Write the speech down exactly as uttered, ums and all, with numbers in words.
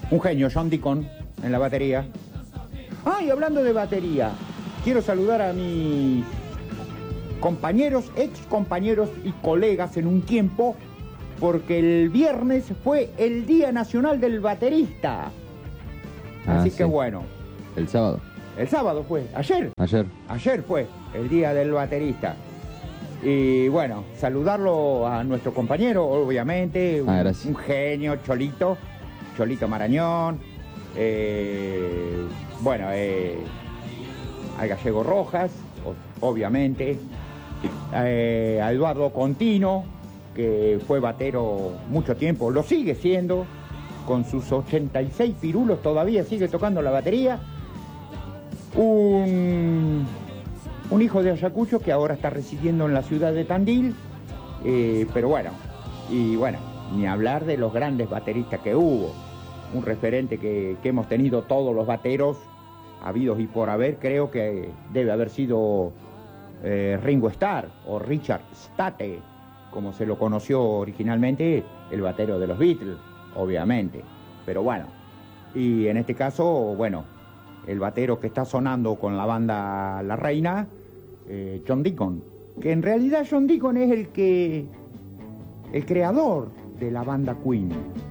Un genio, John Deacon, en la batería. Ah, y hablando de batería, quiero saludar a mis compañeros, ex compañeros y colegas en un tiempo, porque el viernes fue el Día Nacional del Baterista. Ah, Así sí. que bueno. El sábado. El sábado fue, ayer. Ayer. Ayer fue el Día del Baterista. Y bueno, saludarlo a nuestro compañero, obviamente, un, Ah, gracias. un genio, Cholito, Cholito Marañón, eh, bueno, eh, al Gallego Rojas, o- obviamente, eh, a Eduardo Contino, que fue batero mucho tiempo, lo sigue siendo, con sus ochenta y seis pirulos todavía sigue tocando la batería. Un, un hijo de Ayacucho que ahora está residiendo en la ciudad de Tandil, eh, pero bueno, y bueno, ni hablar de los grandes bateristas que hubo. Un referente que, que hemos tenido todos los bateros, habidos y por haber, creo que debe haber sido eh, Ringo Starr o Richard State, como se lo conoció originalmente, el batero de los Beatles, obviamente. Pero bueno, y en este caso, bueno, el batero que está sonando con la banda La Reina, eh, John Deacon, que en realidad John Deacon es el que, el creador de la banda Queen.